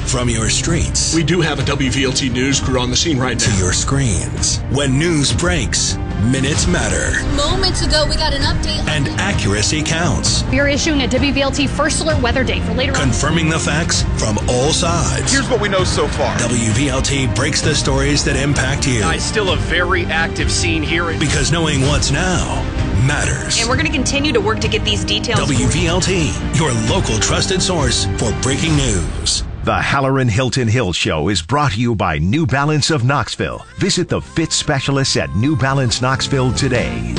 From your streets. We do have a WVLT news crew on the scene right now. To your screens. When news breaks, minutes matter. Moments ago, we got an update. And accuracy counts. We are issuing a WVLT First Alert weather day for later on. Confirming the facts from all sides. Here's what we know so far. WVLT breaks the stories that impact you. It's still a very active scene here. Because knowing what's now matters. And we're going to continue to work to get these details. WVLT, your local trusted source for breaking news. The Halloran Hilton Hill Show is brought to you by New Balance of Knoxville. Visit the fit specialists at New Balance Knoxville today.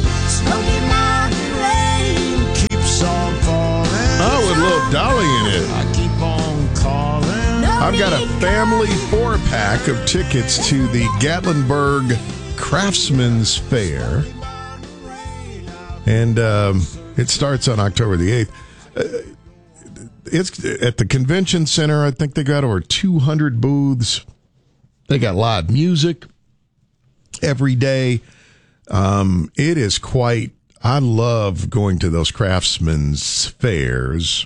Oh, with Little Dolly in it. I keep on calling. I've got a family 4-pack of tickets to the Gatlinburg Craftsman's Fair. And it starts on October the 8th. It's at the convention center. I think they got over 200 booths. They got live music every day. It is quite, I love going to those craftsmen's fairs.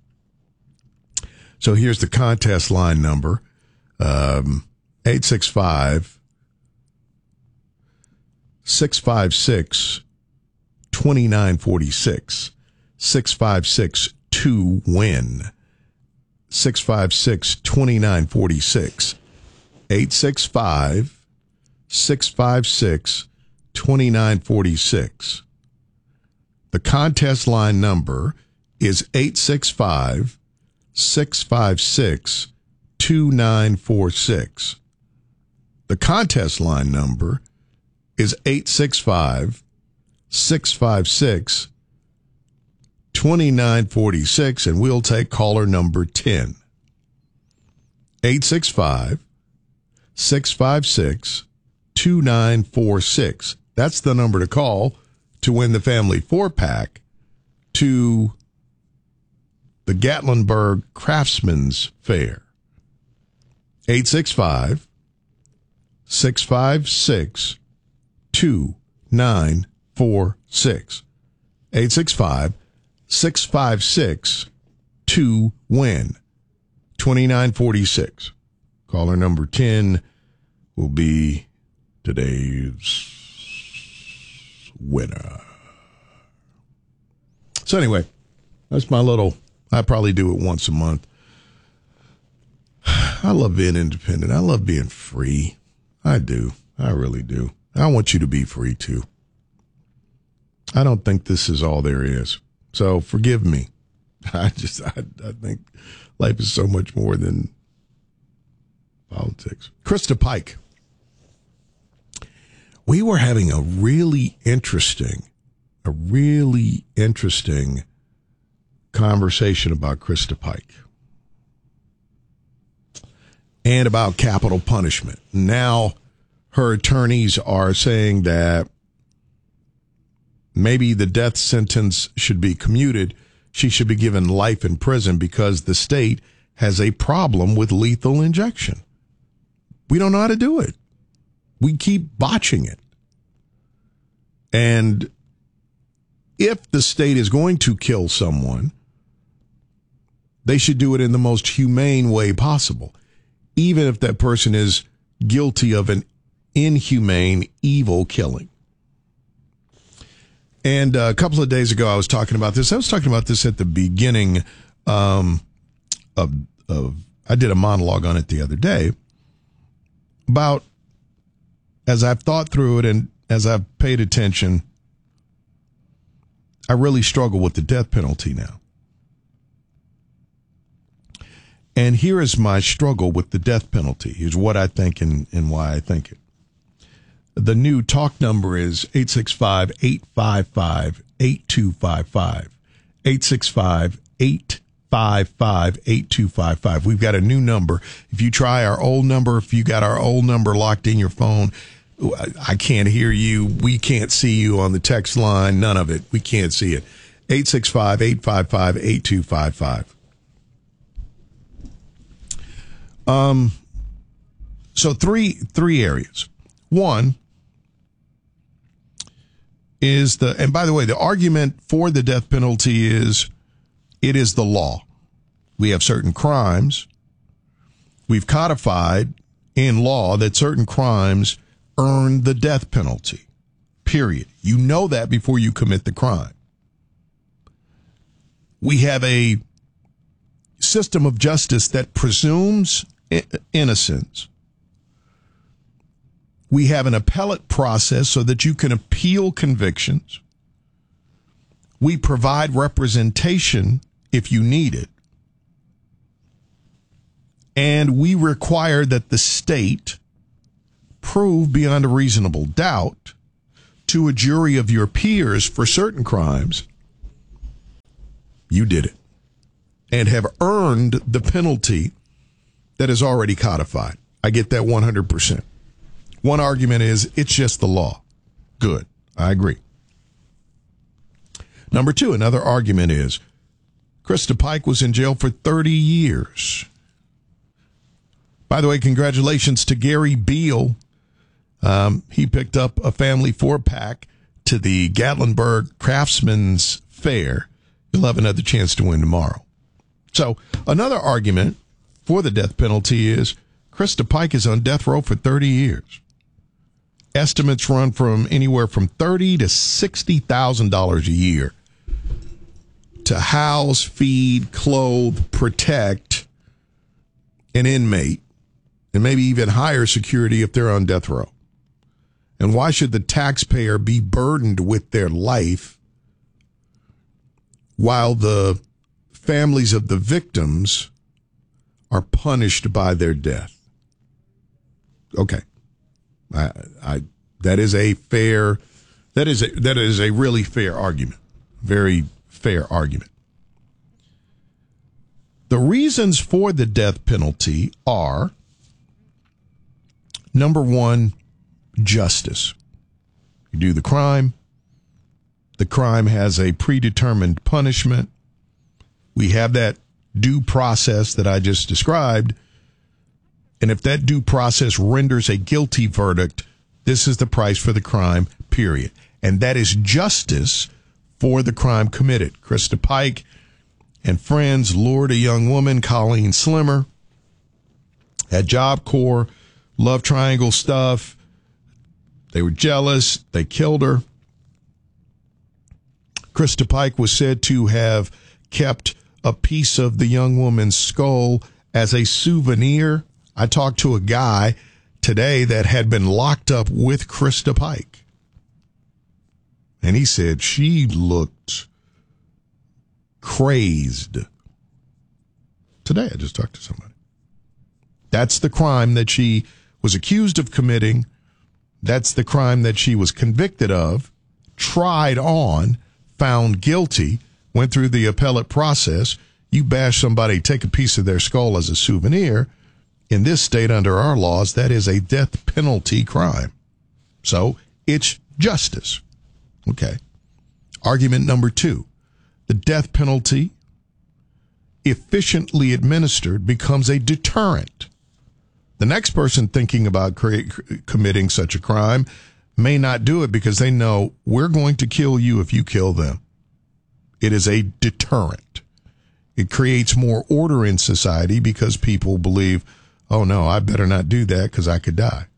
So here's the contest line number, 865-656-2946, 656-2-WIN, 656-2946, 865-656-2946. The contest line number is 865-656-2946. The contest line number is 865-656-2946, and we'll take caller number 10. 865-656-2946. That's the number to call to win the family 4-pack to the Gatlinburg Craftsman's Fair. 865-656-2946. 865-656-2-WIN. 2946. Caller number 10 will be today's winner. So anyway, that's my little, I probably do it once a month. I love being independent. I love being free. I do. I really do. I want you to be free too. I don't think this is all there is. So forgive me. I think life is so much more than politics. Krista Pike. We were having a really interesting conversation about Krista Pike and about capital punishment. Now her attorneys are saying that maybe the death sentence should be commuted. She should be given life in prison because the state has a problem with lethal injection. We don't know how to do it. We keep botching it. And if the state is going to kill someone, they should do it in the most humane way possible, even if that person is guilty of an inhumane, evil killing. And a couple of days ago, I was talking about this. I was talking about this at the beginning of I did a monologue on it the other day about, as I've thought through it and as I've paid attention, I really struggle with the death penalty now. And here is my struggle with the death penalty. Here's what I think and why I think it. The new talk number is 865-855-8255. 865-855-8255. We've got a new number. If you try our old number, if you got our old number locked in your phone, I can't hear you. We can't see you on the text line. None of it. We can't see it. 865-855-8255. So three areas. One is and by the way, the argument for the death penalty is it is the law. We have certain crimes we've codified in law that certain crimes earn the death penalty, period. You know that before you commit the crime. We have a system of justice that presumes innocence. We have an appellate process so that you can appeal convictions. We provide representation if you need it. And we require that the state prove beyond a reasonable doubt to a jury of your peers for certain crimes you did it and have earned the penalty that is already codified. I get that 100%. One argument is it's just the law. Good. I agree. Number two, another argument is Krista Pike was in jail for 30 years. By the way, congratulations to Gary Beal. He picked up a family 4-pack to the Gatlinburg Craftsman's Fair. You'll have another chance to win tomorrow. So another argument for the death penalty is Krista Pike is on death row for 30 years. Estimates run from anywhere from $30,000 to $60,000 a year to house, feed, clothe, protect an inmate, and maybe even higher security if they're on death row. And why should the taxpayer be burdened with their life while the families of the victims are punished by their death? Okay. That is a really fair argument. Very fair argument. The reasons for the death penalty are, number one, justice. You do the crime has a predetermined punishment. We have that due process that I just described. And if that due process renders a guilty verdict, this is the price for the crime, period. And that is justice for the crime committed. Krista Pike and friends lured a young woman, Colleen Slimmer, had Job Corps, love triangle stuff. They were jealous. They killed her. Krista Pike was said to have kept a piece of the young woman's skull as a souvenir. I talked to a guy today that had been locked up with Krista Pike. And he said she looked crazed. Today, I just talked to somebody. That's the crime that she was accused of committing. That's the crime that she was convicted of, tried on, found guilty, went through the appellate process. You bash somebody, take a piece of their skull as a souvenir. In this state, under our laws, that is a death penalty crime. So it's justice. Okay. Argument number two. The death penalty, efficiently administered, becomes a deterrent. The next person thinking about committing such a crime may not do it because they know we're going to kill you if you kill them. It is a deterrent. It creates more order in society because people believe, oh no, I better not do that because I could die.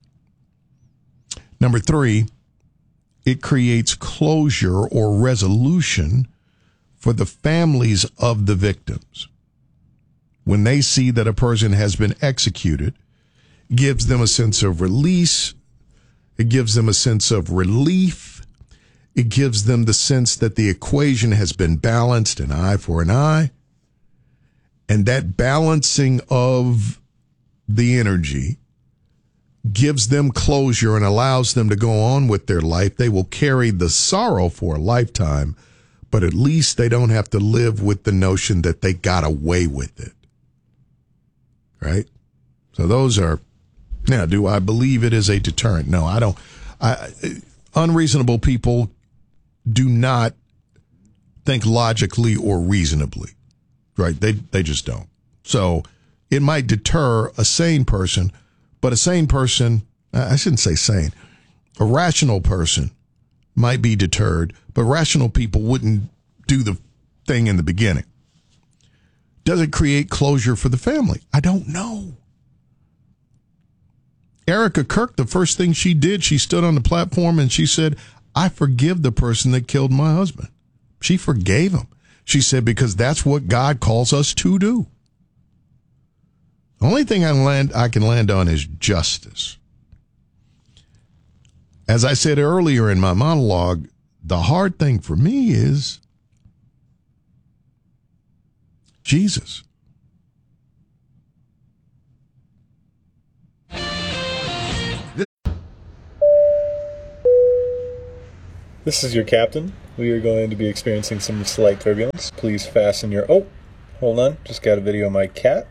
Number three, it creates closure or resolution for the families of the victims. When they see that a person has been executed, it gives them a sense of release. It gives them a sense of relief. It gives them the sense that the equation has been balanced, an eye for an eye. And that balancing of the energy gives them closure and allows them to go on with their life. They will carry the sorrow for a lifetime, but at least they don't have to live with the notion that they got away with it. Right? So those are, now, do I believe it is a deterrent? No, I don't. Unreasonable people do not think logically or reasonably. Right? They just don't. So it might deter a sane person, but a sane person, I shouldn't say sane, a rational person might be deterred, but rational people wouldn't do the thing in the beginning. Does it create closure for the family? I don't know. Erica Kirk, the first thing she did, she stood on the platform and she said, I forgive the person that killed my husband. She forgave him. She said, because that's what God calls us to do. The only thing I can land on is justice. As I said earlier in my monologue, the hard thing for me is Jesus. This is your captain. We are going to be experiencing some slight turbulence. Please fasten your... Oh, hold on. Just got a video of my cat.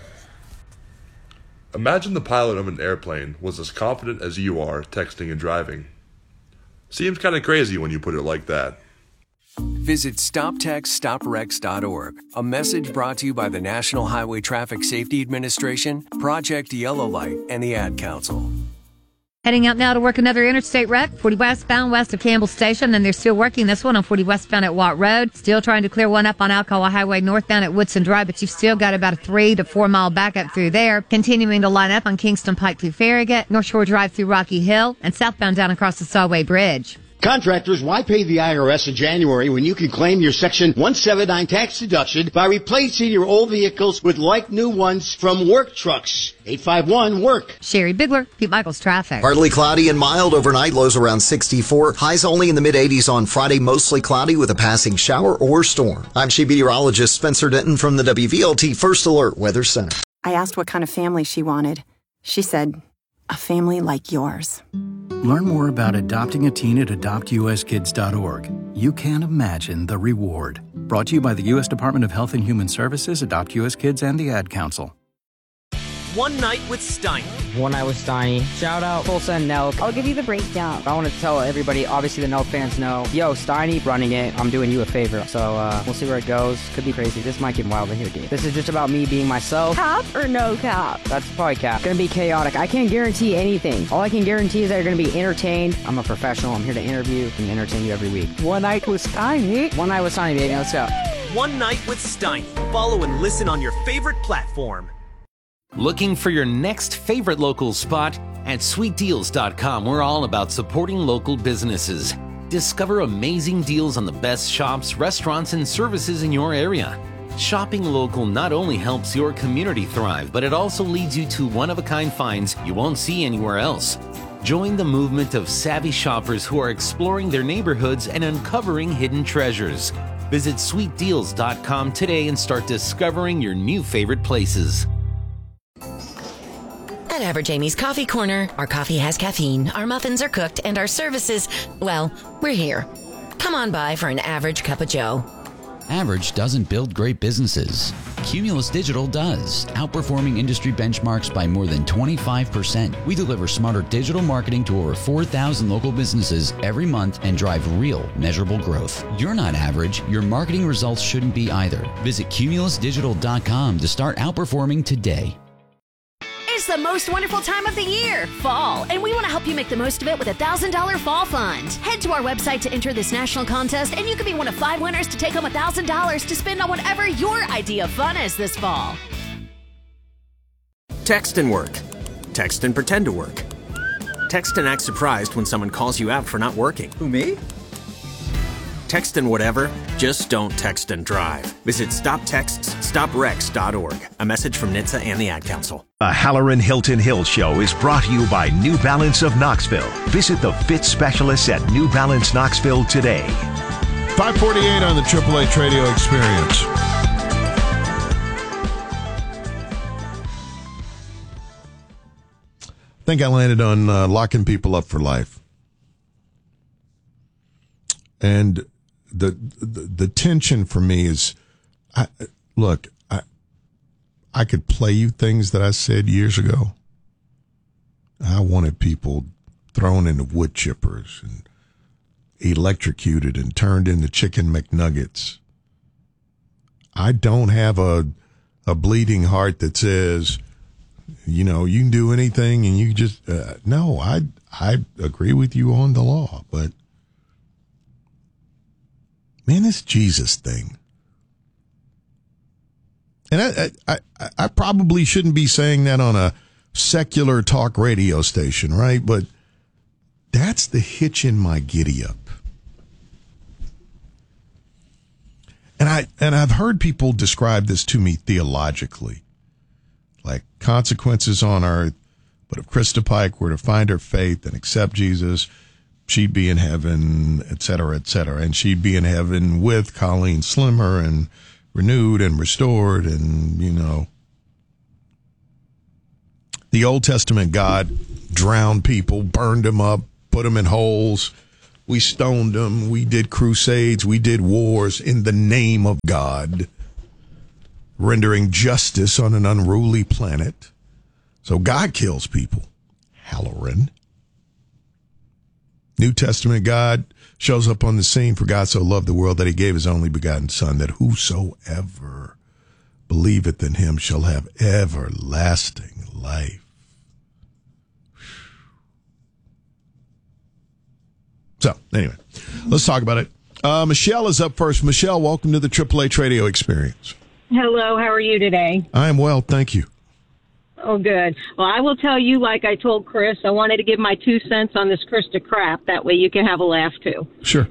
Imagine the pilot of an airplane was as confident as you are texting and driving. Seems kind of crazy when you put it like that. Visit StopTextStopWrecks.org. A message brought to you by the National Highway Traffic Safety Administration, Project Yellow Light, and the Ad Council. Heading out now to work another interstate wreck, 40 westbound west of Campbell Station, and they're still working this one on 40 westbound at Watt Road. Still trying to clear one up on Alcoa Highway northbound at Woodson Drive, but you've still got about a 3 to 4 mile backup through there. Continuing to line up on Kingston Pike through Farragut, North Shore Drive through Rocky Hill, and southbound down across the Sawway Bridge. Contractors, why pay the IRS in January when you can claim your Section 179 tax deduction by replacing your old vehicles with like new ones from Work Trucks? 851-WORK. Sherry Bigler, Pete Michaels Traffic. Partly cloudy and mild overnight, lows around 64. Highs only in the mid-80s on Friday, mostly cloudy with a passing shower or storm. I'm Chief Meteorologist Spencer Denton from the WVLT First Alert Weather Center. I asked what kind of family she wanted. She said, a family like yours. Learn more about adopting a teen at adoptuskids.org. You can't imagine the reward. Brought to you by the U.S. Department of Health and Human Services, Adopt U.S. Kids, and the Ad Council. One Night with Steiny. One Night with Steiny. Shout out Tulsa and Nelk. I'll give you the breakdown. I want to tell everybody, obviously the Nelk fans know, yo, Steiny running it, I'm doing you a favor. So we'll see where it goes. Could be crazy. This might get wild in here, dude. This is just about me being myself. Cap or no cap? That's probably cap. Gonna be chaotic. I can't guarantee anything. All I can guarantee is that you're gonna be entertained. I'm a professional. I'm here to interview and entertain you every week. One Night with Steiny. One Night with Steiny, baby. Let's go. One Night with Steiny. Follow and listen on your favorite platform. Looking for your next favorite local spot? At SweetDeals.com, we're all about supporting local businesses. Discover amazing deals on the best shops, restaurants, and services in your area. Shopping local not only helps your community thrive, but it also leads you to one-of-a-kind finds you won't see anywhere else. Join the movement of savvy shoppers who are exploring their neighborhoods and uncovering hidden treasures. Visit SweetDeals.com today and start discovering your new favorite places. At Average Amy's Coffee Corner, our coffee has caffeine, our muffins are cooked, and our services, well, we're here. Come on by for an average cup of joe. Average doesn't build great businesses. Cumulus Digital does, outperforming industry benchmarks by more than 25%. We deliver smarter digital marketing to over 4,000 local businesses every month and drive real, measurable growth. You're not average. Your marketing results shouldn't be either. Visit cumulusdigital.com to start outperforming today. It's the most wonderful time of the year, fall, and we want to help you make the most of it with a $1,000 fall fund. Head to our website to enter this national contest, and you could be one of 5 winners to take home $1,000 to spend on whatever your idea of fun is this fall. Text and work. Text and pretend to work. Text and act surprised when someone calls you out for not working. Who, me? Text and whatever, just don't text and drive. Visit StopTextStopWrecks.org. A message from NHTSA and the Ad Council. The Halloran Hilton Hill Show is brought to you by New Balance of Knoxville. Visit the fit specialists at New Balance Knoxville today. 548 on the AAA Tradio Experience. I think I landed on locking people up for life. And the tension for me is, I could play you things that I said years ago. I wanted people thrown into wood chippers and electrocuted and turned into chicken McNuggets. I don't have a bleeding heart that says, you can do anything and you just, no, I agree with you on the law, but man, this Jesus thing. And I probably shouldn't be saying that on a secular talk radio station, right? But that's the hitch in my giddy up. And I've heard people describe this to me theologically, like consequences on earth. But if Krista Pike were to find her faith and accept Jesus, she'd be in heaven, et cetera, and she'd be in heaven with Colleen Slimmer and renewed and restored. And, you know, the Old Testament God drowned people, burned them up, put them in holes. We stoned them. We did crusades. We did wars in the name of God, rendering justice on an unruly planet. So God kills people. Halloran. New Testament God shows up on the scene. For God so loved the world that he gave his only begotten Son, that whosoever believeth in him shall have everlasting life. So, anyway, let's talk about it. Michelle is up first. Michelle, welcome to the Triple H Radio Experience. Hello, how are you today? I am well, thank you. Oh, good. Well, I will tell you, like I told Chris, I wanted to give my 2 cents on this Krista crap. That way you can have a laugh, too. Sure.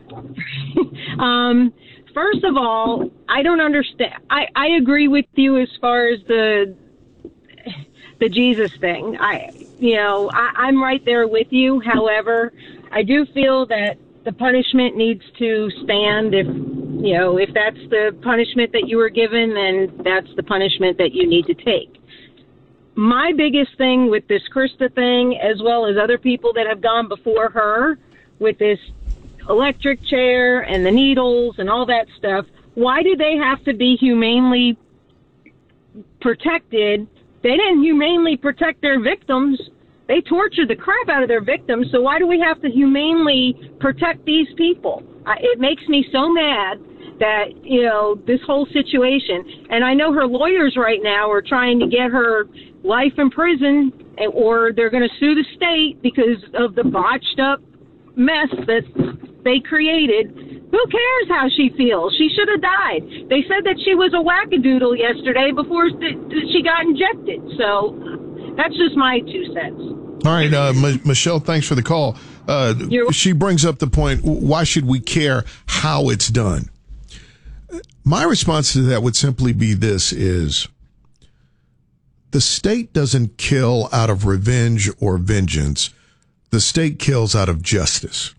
First of all, I don't understand. I agree with you as far as the Jesus thing. I'm right there with you. However, I do feel that the punishment needs to stand. If that's the punishment that you were given, then that's the punishment that you need to take. My biggest thing with this Krista thing, as well as other people that have gone before her with this electric chair and the needles and all that stuff, why do they have to be humanely protected? They didn't humanely protect their victims. They tortured the crap out of their victims, so why do we have to humanely protect these people? It makes me so mad that, this whole situation. And I know her lawyers right now are trying to get her life in prison, or they're going to sue the state because of the botched up mess that they created. Who cares how she feels? She should have died. They said that she was a wackadoodle yesterday before she got injected. So that's just my 2 cents. All right, Michelle, thanks for the call. She brings up the point, why should we care how it's done? My response to that would simply be this is, the state doesn't kill out of revenge or vengeance. The state kills out of justice.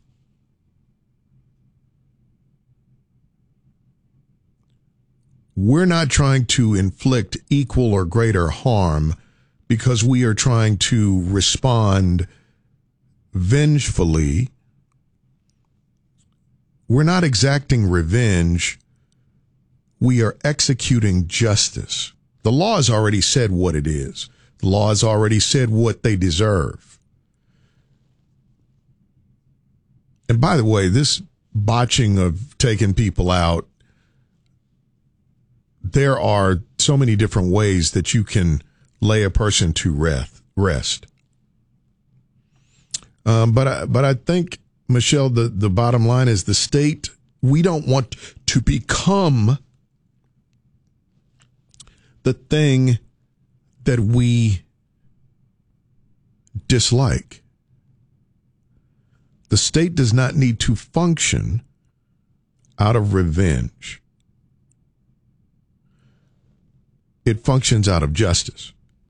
We're not trying to inflict equal or greater harm because we are trying to respond vengefully. We're not exacting revenge. We are executing justice. The law has already said what it is. The law has already said what they deserve. And by the way, this botching of taking people out, there are so many different ways that you can lay a person to rest. But I think, Michelle, the bottom line is the state, we don't want to become the thing that we dislike. The state does not need to function out of revenge. It functions out of justice.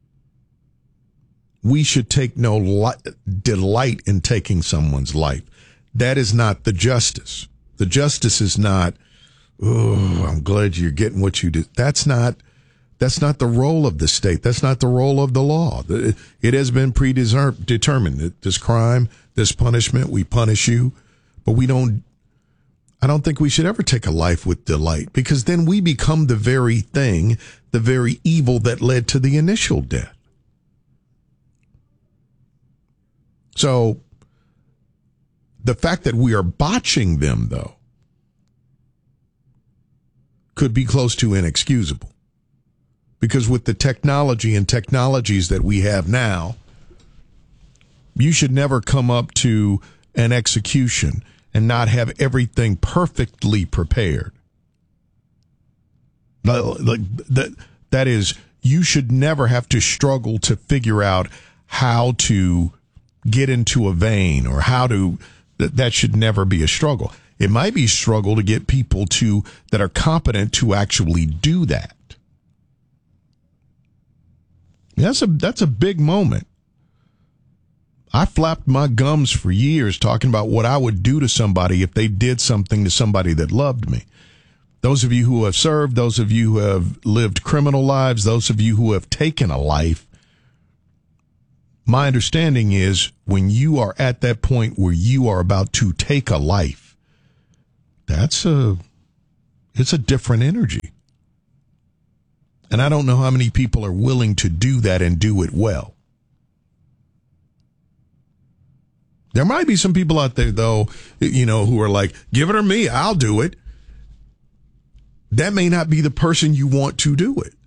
We should take no delight in taking someone's life. That is not the justice. The justice is not, oh, I'm glad you're getting what you did. That's not the role of the state. That's not the role of the law. It has been predetermined. This crime, this punishment, we punish you, but I don't think we should ever take a life with delight, because then we become the very thing, the very evil that led to the initial death. So the fact that we are botching them, though, could be close to inexcusable. Because with the technology and technologies that we have now, you should never come up to an execution and not have everything perfectly prepared. Like that is, you should never have to struggle to figure out how to get into a vein or how to, that should never be a struggle. It might be a struggle to get people that are competent to actually do that. That's a big moment. I flapped my gums for years talking about what I would do to somebody if they did something to somebody that loved me. Those of you who have served, those of you who have lived criminal lives, those of you who have taken a life, my understanding is when you are at that point where you are about to take a life, it's a different energy. And I don't know how many people are willing to do that and do it well. There might be some people out there, though, who are like, give it to me, I'll do it. That may not be the person you want to do it.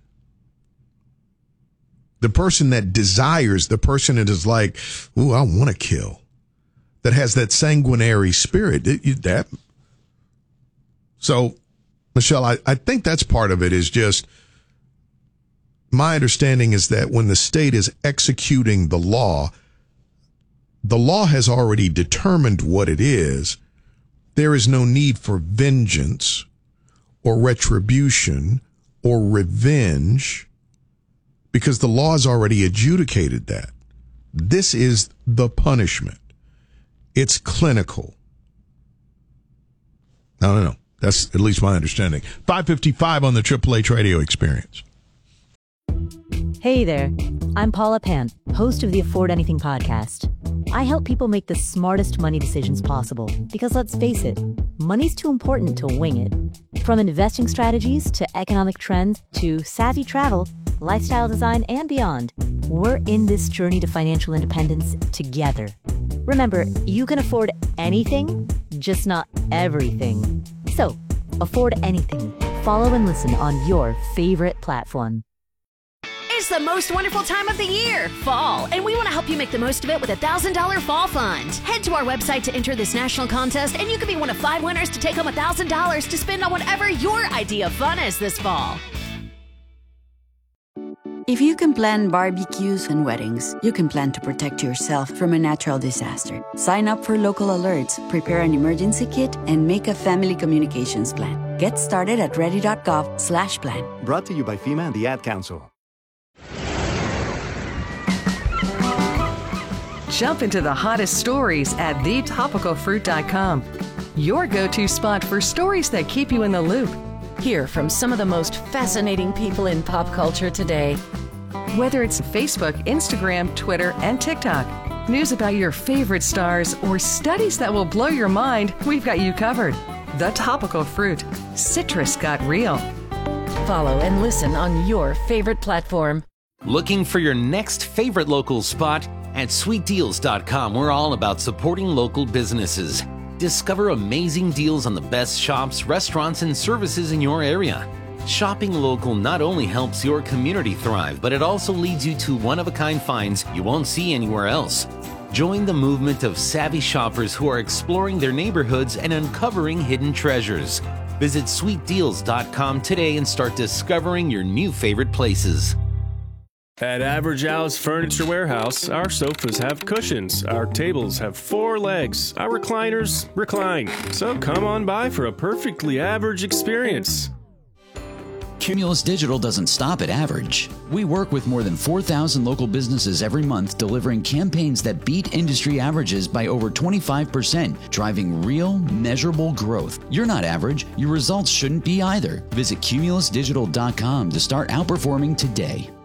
The person that desires, the person that is like, ooh, I want to kill, that has that sanguinary spirit. So, Michelle, I think that's part of it is just, my understanding is that when the state is executing the law has already determined what it is. There is no need for vengeance or retribution or revenge because the law has already adjudicated that. This is the punishment. It's clinical. I don't know. That's at least my understanding. 5:55 on the Triple H Radio Experience. Hey there, I'm Paula Pant, host of the Afford Anything podcast. I help people make the smartest money decisions possible because let's face it, money's too important to wing it. From investing strategies to economic trends to savvy travel, lifestyle design, and beyond, we're in this journey to financial independence together. Remember, you can afford anything, just not everything. So, afford anything. Follow and listen on your favorite platform. It's the most wonderful time of the year, fall, and we want to help you make the most of it with a $1,000 fall fund. Head to our website to enter this national contest, and you could be one of 5 winners to take home $1,000 to spend on whatever your idea of fun is this fall. If you can plan barbecues and weddings, you can plan to protect yourself from a natural disaster. Sign up for local alerts, prepare an emergency kit, and make a family communications plan. Get started at ready.gov/plan. Brought to you by FEMA and the Ad Council. Jump into the hottest stories at thetopicalfruit.com. Your go-to spot for stories that keep you in the loop. Hear from some of the most fascinating people in pop culture today. Whether it's Facebook, Instagram, Twitter, and TikTok, news about your favorite stars, or studies that will blow your mind, we've got you covered. The Topical Fruit. Citrus got real. Follow and listen on your favorite platform. Looking for your next favorite local spot? At sweetdeals.com, we're all about supporting local businesses. Discover amazing deals on the best shops, restaurants, and services in your area. Shopping local not only helps your community thrive, but it also leads you to one-of-a-kind finds you won't see anywhere else. Join the movement of savvy shoppers who are exploring their neighborhoods and uncovering hidden treasures. Visit sweetdeals.com today and start discovering your new favorite places. At Average Al's Furniture Warehouse, our sofas have cushions, our tables have 4 legs, our recliners recline. So come on by for a perfectly average experience. Cumulus Digital doesn't stop at average. We work with more than 4,000 local businesses every month, delivering campaigns that beat industry averages by over 25%, driving real, measurable growth. You're not average. Your results shouldn't be either. Visit cumulusdigital.com to start outperforming today.